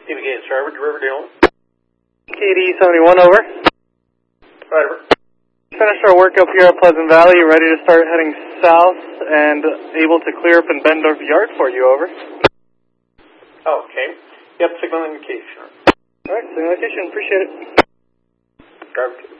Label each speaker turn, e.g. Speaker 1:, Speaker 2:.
Speaker 1: Again, Trevor, Riverdale.
Speaker 2: KD 71 over.
Speaker 1: Right.
Speaker 2: Finished our work up here at Pleasant Valley, ready to start heading south and able to clear up in Bendorf Yard for you, over.
Speaker 1: Okay. Yep, signal indication.
Speaker 2: Alright, signal indication, appreciate it.
Speaker 1: Driver 2.